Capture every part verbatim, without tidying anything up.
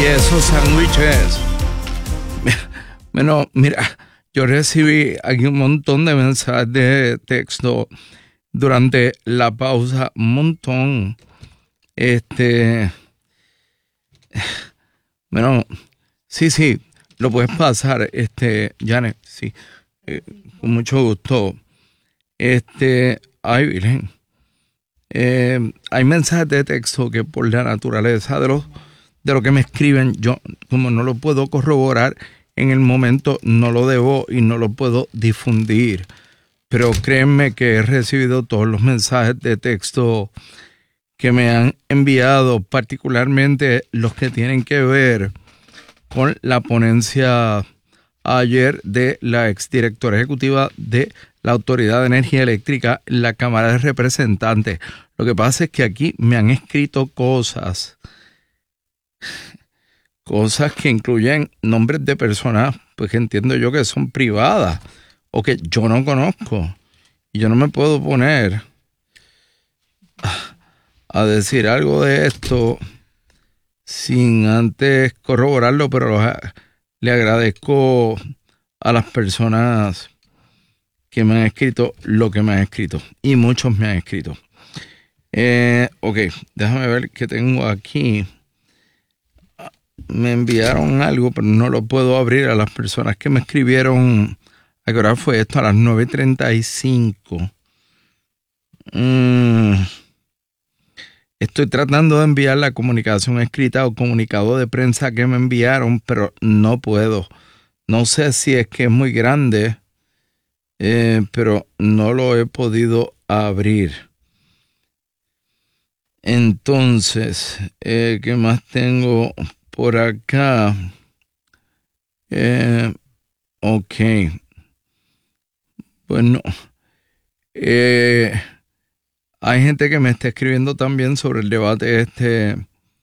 esos sándwiches. Bueno, mira, yo recibí aquí un montón de mensajes de texto durante la pausa, un montón. Este, bueno, sí, sí, lo puedes pasar, este, Janet, sí, eh, con mucho gusto. Este, ay, Virgen, eh, hay mensajes de texto que por la naturaleza de los de lo que me escriben, yo como no lo puedo corroborar en el momento, no lo debo y no lo puedo difundir. Pero créanme que he recibido todos los mensajes de texto que me han enviado, particularmente los que tienen que ver con la ponencia ayer de la exdirectora ejecutiva de la Autoridad de Energía Eléctrica en la Cámara de Representantes. Lo que pasa es que aquí me han escrito cosas, cosas que incluyen nombres de personas, pues que entiendo yo que son privadas o que yo no conozco. Y yo no me puedo poner a decir algo de esto sin antes corroborarlo, pero los, le agradezco a las personas que me han escrito lo que me han escrito. Y muchos me han escrito. Eh, ok, déjame ver qué tengo aquí. Me enviaron algo, pero no lo puedo abrir. A las personas que me escribieron, ¿a qué hora fue esto? A las nueve treinta y cinco. Mm. Estoy tratando de enviar la comunicación escrita o comunicado de prensa que me enviaron, pero no puedo. No sé si es que es muy grande, eh, pero no lo he podido abrir. Entonces, eh, ¿qué más tengo por acá? Eh, ok. Bueno, eh, hay gente que me está escribiendo también sobre el debate este.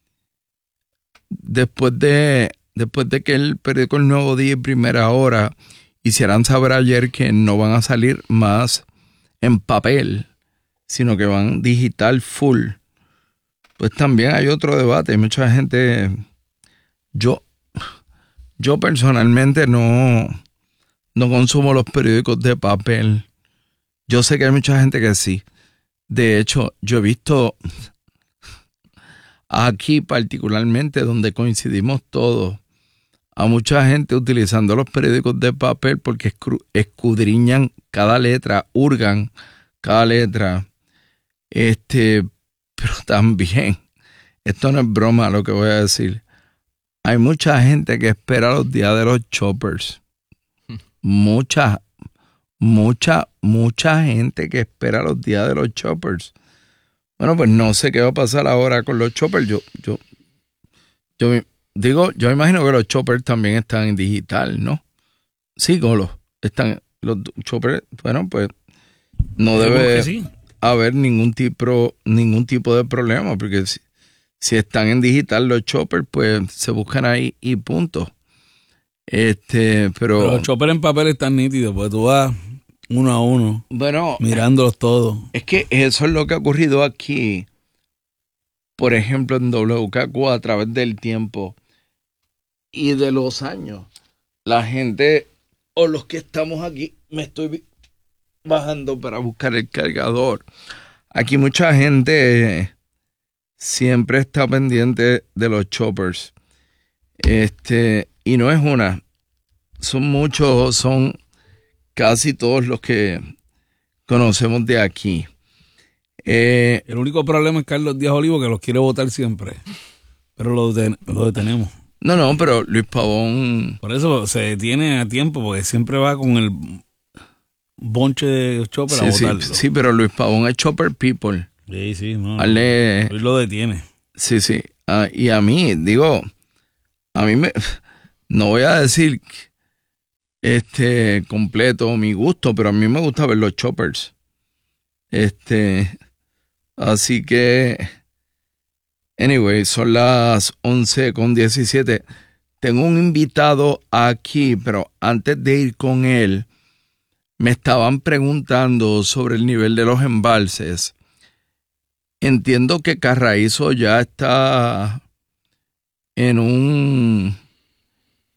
Después de, después de que el periódico El Nuevo Día y Primera Hora hicieran saber ayer que no van a salir más en papel, sino que van digital full, pues también hay otro debate. Hay mucha gente, yo, yo personalmente no, no consumo los periódicos de papel. Yo sé que hay mucha gente que sí. De hecho, yo he visto aquí particularmente donde coincidimos todos, a mucha gente utilizando los periódicos de papel porque escudriñan cada letra, hurgan cada letra. Este, pero también, esto no es broma lo que voy a decir, hay mucha gente que espera los días de los choppers. Mucha, mucha, mucha gente que espera los días de los choppers. Bueno, pues no sé qué va a pasar ahora con los choppers. Yo, yo, yo digo, yo imagino que los choppers también están en digital, ¿no? Sí, Golo, están los choppers. Bueno, pues no debe sí. haber ningún tipo, ningún tipo de problema, porque si, si están en digital los choppers, pues se buscan ahí y punto. Este, pero, pero los choppers en papel están nítidos, pues tú vas uno a uno, bueno, mirándolos todos. Es que eso es lo que ha ocurrido aquí, por ejemplo, en W K Q a través del tiempo y de los años. La gente, o los que estamos aquí, me estoy bajando para buscar el cargador. Aquí mucha gente siempre está pendiente de los choppers. Este, y no es una, son muchos, son casi todos los que conocemos de aquí. Eh, el único problema es Carlos Díaz Olivo, que los quiere votar siempre, pero lo, deten- lo detenemos. No, no, pero Luis Pavón... Por eso se detiene a tiempo, porque siempre va con el bonche de chopper sí, a votarlo. Sí, sí, pero Luis Pavón es chopper people. Sí, sí, no. Ale, Luis lo detiene. Sí, sí. Uh, y a mí, digo, a mí me... No voy a decir este completo mi gusto, pero a mí me gusta ver los choppers. Este... Así que, anyway, son las once con diecisiete. Tengo un invitado aquí, pero antes de ir con él, me estaban preguntando sobre el nivel de los embalses. Entiendo que Carraízo ya está en un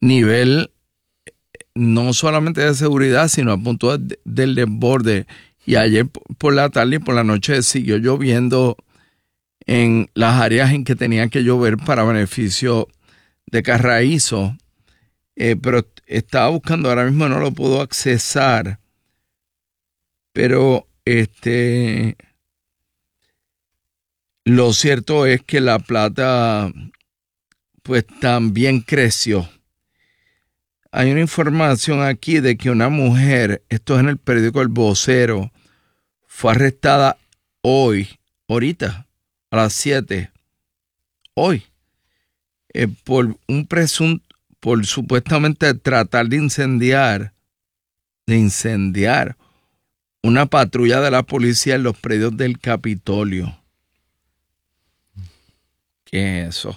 nivel no solamente de seguridad, sino a punto de, del desborde. Y ayer por la tarde y por la noche siguió lloviendo en las áreas en que tenía que llover para beneficio de Carraízo. Eh, pero estaba buscando, ahora mismo no lo puedo accesar. Pero este, lo cierto es que La Plata pues también creció. Hay una información aquí de que una mujer, esto es en el periódico El Vocero, fue arrestada hoy, ahorita, a las siete, hoy, eh, por un presunto, por supuestamente tratar de incendiar, de incendiar una patrulla de la policía en los predios del Capitolio. ¿Qué es eso?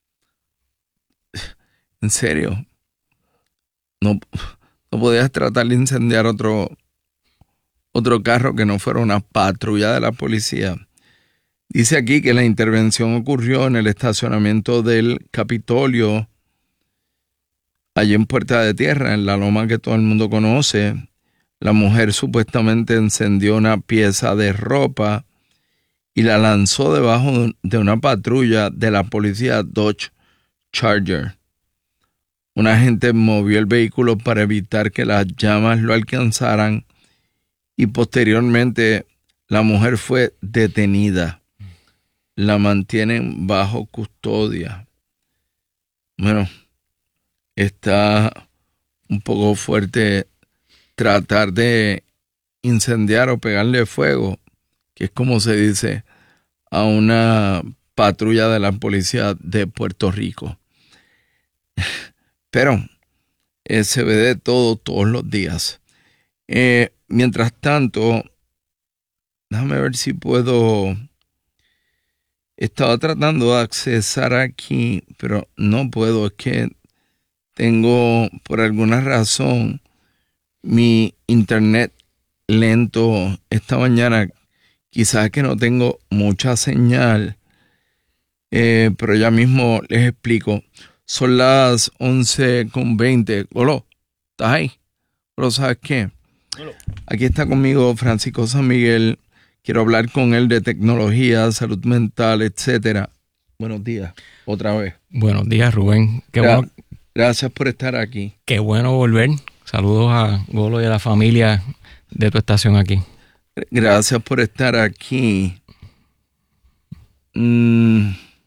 En serio. No, no podías tratar de incendiar otro, otro carro que no fuera una patrulla de la policía. Dice aquí que la intervención ocurrió en el estacionamiento del Capitolio, allí en Puerta de Tierra, en la loma que todo el mundo conoce. La mujer supuestamente encendió una pieza de ropa y la lanzó debajo de una patrulla de la policía Dodge Charger. Un agente movió el vehículo para evitar que las llamas lo alcanzaran y posteriormente la mujer fue detenida. La mantienen bajo custodia. Bueno, está un poco fuerte tratar de incendiar o pegarle fuego, que es como se dice, a una patrulla de la policía de Puerto Rico. Pero eh, se ve de todo todos los días. Eh, mientras tanto, déjame ver si puedo... Estaba tratando de accesar aquí, pero no puedo. Es que tengo, por alguna razón, mi internet lento esta mañana. Quizás que no tengo mucha señal, eh, pero ya mismo les explico. Son las once con veinte. Golo, ¿estás ahí? Golo, ¿sabes qué? Golo. Aquí está conmigo Francisco San Miguel. Quiero hablar con él de tecnología, salud mental, etcétera. Buenos días, otra vez. Buenos días, Rubén. Qué Gra- bueno. Gracias por estar aquí. Qué bueno volver. Saludos a Golo y a la familia de tu estación aquí. Gracias por estar aquí. Mm,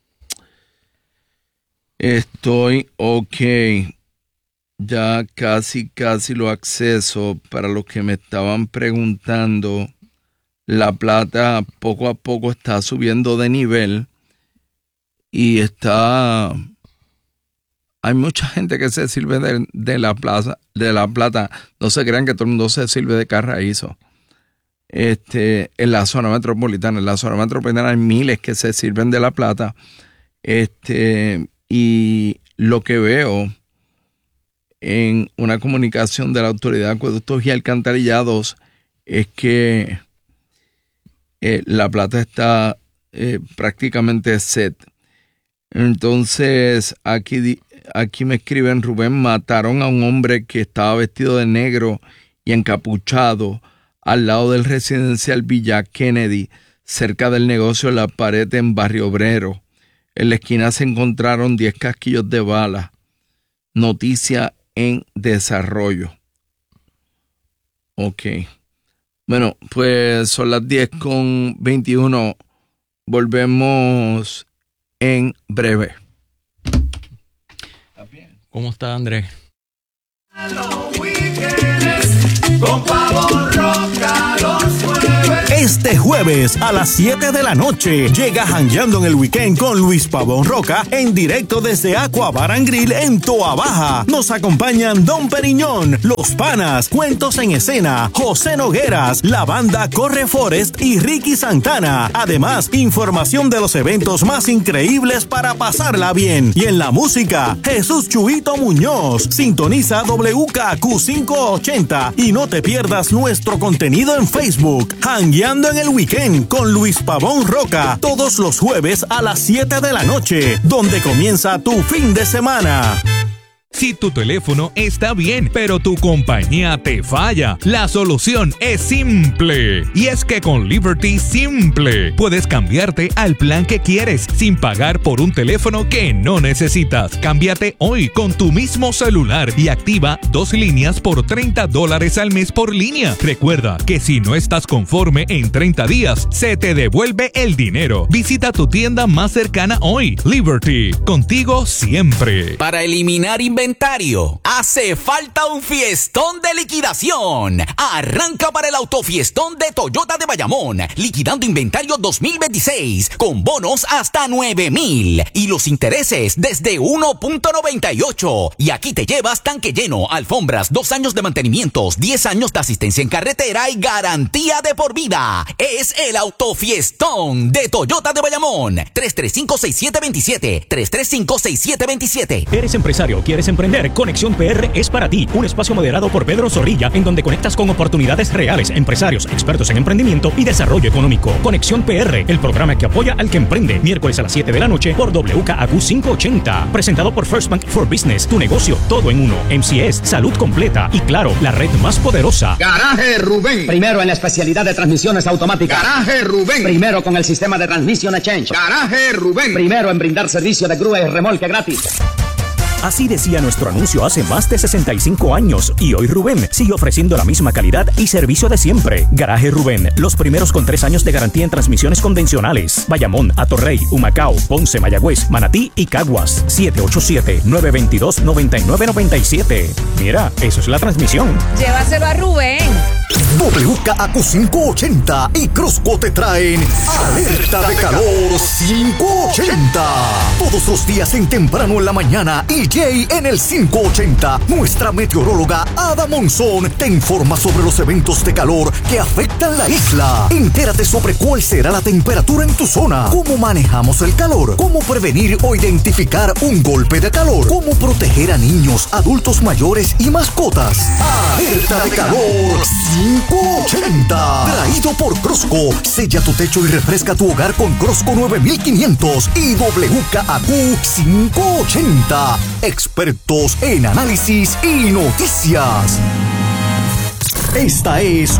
estoy ok. Ya casi, casi lo acceso. Para los que me estaban preguntando, La Plata poco a poco está subiendo de nivel y está... Hay mucha gente que se sirve de, de, la plaza, de La Plata. No se crean que todo el mundo se sirve de Carraízo. Este, en la zona metropolitana. En la zona metropolitana hay miles que se sirven de La Plata. Este, y lo que veo en una comunicación de la Autoridad de Acueductos y Alcantarillados es que eh, La Plata está eh, prácticamente set. Entonces, aquí, aquí me escriben, Rubén, mataron a un hombre que estaba vestido de negro y encapuchado al lado del residencial Villa Kennedy, cerca del negocio La Pared en Barrio Obrero. En la esquina se encontraron diez casquillos de bala. Noticia en desarrollo. Ok. Bueno, pues son las diez con veintiuno. Volvemos en breve. ¿Cómo está, Andrés? Con Pavón Roca los jueves. Este jueves a las siete de la noche llega Jangueando en el Weekend con Luis Pavón Roca en directo desde Aqua Bar and Grill en Toa Baja. Nos acompañan Don Periñón, Los Panas, Cuentos en Escena, José Nogueras, la banda Corre Forest y Ricky Santana. Además, información de los eventos más increíbles para pasarla bien. Y en la música, Jesús Chuito Muñoz. Sintoniza W K Q quinientos ochenta y no te pierdas nuestro contenido en Facebook. Jangueando en el Weekend con Luis Pavón Roca, todos los jueves a las siete de la noche, donde comienza tu fin de semana. Si tu teléfono está bien, pero tu compañía te falla, la solución es simple. Y es que con Liberty Simple puedes cambiarte al plan que quieres sin pagar por un teléfono que no necesitas. Cámbiate hoy con tu mismo celular y activa dos líneas por treinta dólares al mes por línea. Recuerda que si no estás conforme en treinta días, se te devuelve el dinero. Visita tu tienda más cercana hoy. Liberty, contigo siempre. Para eliminar inventario, hace falta un fiestón de liquidación. Arranca para el autofiestón de Toyota de Bayamón, liquidando inventario dos mil veintiséis, con bonos hasta nueve mil y los intereses desde uno punto noventa y ocho. Y aquí te llevas tanque lleno, alfombras, dos años de mantenimientos, diez años de asistencia en carretera y garantía de por vida. Es el autofiestón de Toyota de Bayamón. tres tres cinco, seis siete dos siete, tres tres cinco, seis siete dos siete. ¿Eres empresario? ¿Quieres emprender? Conexión P R es para ti. Un espacio moderado por Pedro Zorrilla en donde conectas con oportunidades reales, empresarios, expertos en emprendimiento y desarrollo económico. Conexión P R, el programa que apoya al que emprende. Miércoles a las siete de la noche por W K A Q quinientos ochenta. Presentado por First Bank for Business. Tu negocio, todo en uno. M C S, salud completa y claro, la red más poderosa. Garaje Rubén. Primero en la especialidad de transmisiones automáticas. Garaje Rubén. Primero con el sistema de Transmission Exchange. Garaje Rubén. Primero en brindar servicio de grúa y remolque gratis. Así decía nuestro anuncio hace más de sesenta y cinco años y hoy Rubén sigue ofreciendo la misma calidad y servicio de siempre. Garaje Rubén, los primeros con tres años de garantía en transmisiones convencionales. Bayamón, Atorrey, Humacao, Ponce, Mayagüez, Manatí y Caguas. siete ocho siete, nueve dos dos, nueve nueve nueve siete. Mira, eso es la transmisión. Llévaselo a Rubén. W K A Q quinientos ochenta y Crosco te traen Alerta de Calor quinientos ochenta. Todos los días en temprano en la mañana y Jay en el quinientos ochenta. Nuestra meteoróloga Ada Monzón te informa sobre los eventos de calor que afectan la isla. Entérate sobre cuál será la temperatura en tu zona, cómo manejamos el calor, cómo prevenir o identificar un golpe de calor, cómo proteger a niños, adultos mayores y mascotas. Alerta de Calor quinientos ochenta. Traído por Crosco. Sella tu techo y refresca tu hogar con Crosco nueve mil quinientos y W K A Q quinientos ochenta. Expertos en análisis y noticias. Esta es